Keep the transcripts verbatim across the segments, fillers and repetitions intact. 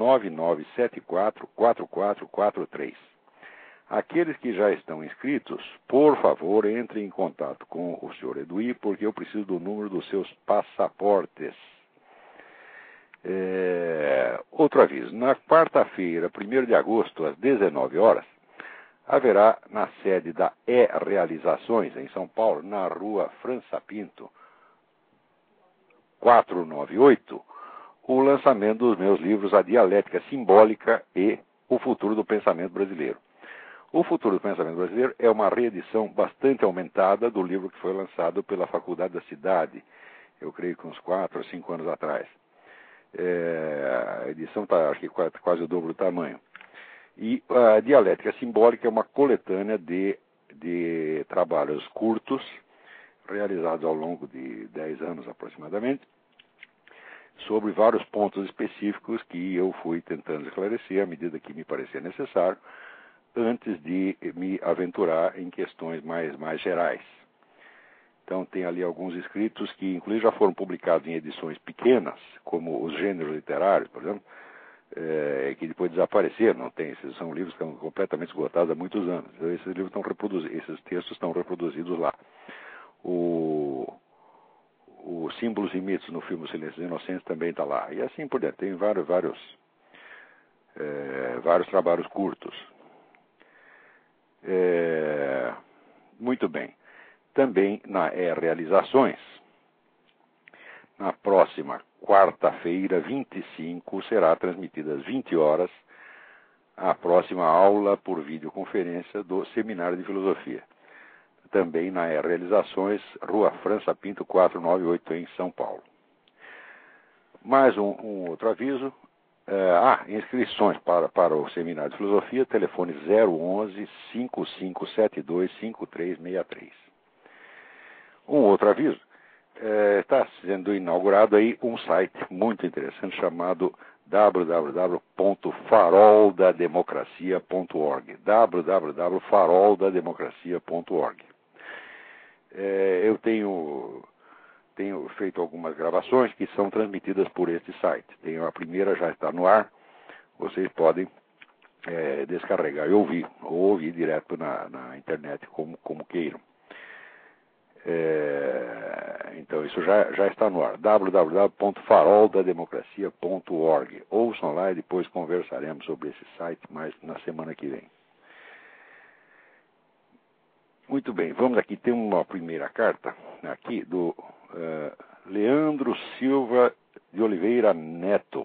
nove nove sete quatro, quatro quatro quatro três. Aqueles que já estão inscritos, por favor, entrem em contato com o senhor Eduí, porque eu preciso do número dos seus passaportes. É... Outro aviso, na quarta-feira, primeiro de agosto, às dezenove horas, haverá na sede da E-Realizações, em São Paulo, na rua França Pinto, quatrocentos e noventa e oito, o lançamento dos meus livros A Dialética Simbólica e O Futuro do Pensamento Brasileiro. O Futuro do Pensamento Brasileiro é uma reedição bastante aumentada do livro que foi lançado pela Faculdade da Cidade, eu creio que uns quatro ou cinco anos atrás. É, a edição está, acho que, quase, quase o dobro do tamanho. E a Dialética Simbólica é uma coletânea de, de trabalhos curtos, realizados ao longo de dez anos aproximadamente, sobre vários pontos específicos que eu fui tentando esclarecer à medida que me parecia necessário, antes de me aventurar em questões mais, mais gerais. Então tem ali alguns escritos que inclusive já foram publicados em edições pequenas, como os gêneros literários, por exemplo, é, que depois desapareceram, não tem, esses são livros que estão completamente esgotados há muitos anos. Então, esses livros estão reproduzidos, esses textos estão reproduzidos lá. O, o Símbolos e Mitos no filme Silêncio dos Inocentes também está lá. E assim por diante, tem vários, vários, é, vários trabalhos curtos. É, muito bem. Também na E-Realizações, na próxima quarta-feira, vinte e cinco, será transmitida às vinte horas a próxima aula por videoconferência do Seminário de Filosofia. Também na E-Realizações, Rua França Pinto, quatrocentos e noventa e oito, em São Paulo. Mais um, um outro aviso. Uh, ah, inscrições para, para o Seminário de Filosofia, telefone zero onze, cinco cinco sete dois, cinco três seis três. Um outro aviso, está uh, sendo inaugurado aí um site muito interessante chamado w w w ponto farol da democracia ponto org, w w w ponto farol da democracia ponto org. Uh, eu tenho... Tenho feito algumas gravações que são transmitidas por este site. Tenho, a primeira já está no ar. Vocês podem é, descarregar e ouvir, ou ouvir direto na, na internet, como, como queiram. É, então, isso já, já está no ar. w w w ponto farol da democracia ponto org. Ouçam lá e depois conversaremos sobre esse site mais na semana que vem. Muito bem, vamos aqui, tem uma primeira carta aqui do uh, Leandro Silva de Oliveira Neto.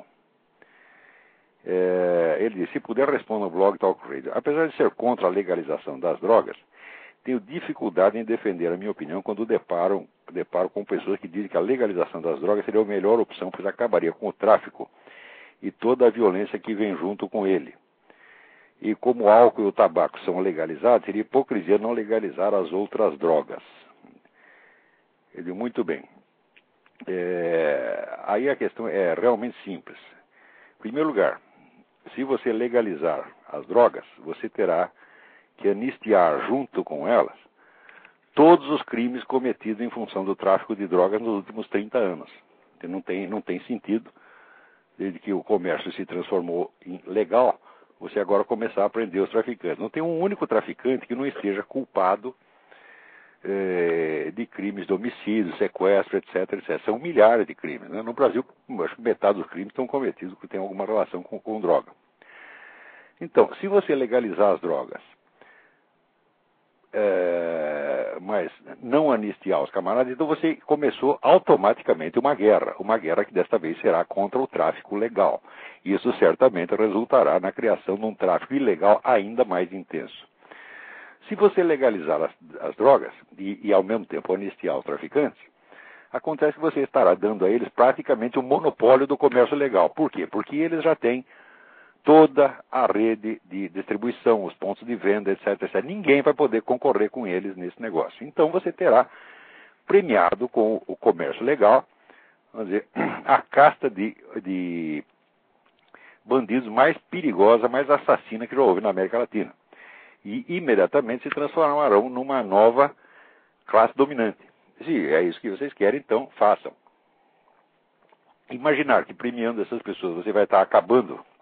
É, ele diz, se puder responder no blog Talk Radio. Apesar de ser contra a legalização das drogas, tenho dificuldade em defender a minha opinião quando deparo, deparo com pessoas que dizem que a legalização das drogas seria a melhor opção, pois acabaria com o tráfico e toda a violência que vem junto com ele. E como o álcool e o tabaco são legalizados, seria hipocrisia não legalizar as outras drogas. Ele muito bem. É, aí a questão é realmente simples. Em primeiro lugar, se você legalizar as drogas, você terá que anistiar junto com elas todos os crimes cometidos em função do tráfico de drogas nos últimos trinta anos. Não tem, não tem sentido, desde que o comércio se transformou em legal, você agora começar a prender os traficantes. Não tem um único traficante que não esteja culpado eh, de crimes de homicídio, sequestro, etc, etcétera. São milhares de crimes. Né? No Brasil, acho que metade dos crimes estão cometidos que têm alguma relação com, com droga. Então, se você legalizar as drogas, é, mas não anistiar os camaradas, então você começou automaticamente uma guerra. Uma guerra que desta vez será contra o tráfico legal. Isso certamente resultará na criação de um tráfico ilegal ainda mais intenso. Se você legalizar as, as drogas e, e ao mesmo tempo anistiar os traficantes, acontece que você estará dando a eles praticamente o monopólio do comércio legal. Por quê? Porque eles já têm toda a rede de distribuição, os pontos de venda, etc, etcétera. Ninguém vai poder concorrer com eles nesse negócio. Então você terá premiado com o comércio legal, vamos dizer, a casta de, de bandidos mais perigosa, mais assassina que já houve na América Latina. E imediatamente se transformarão numa nova classe dominante. Se é isso que vocês querem, então façam. Imaginar que premiando essas pessoas você vai estar acabando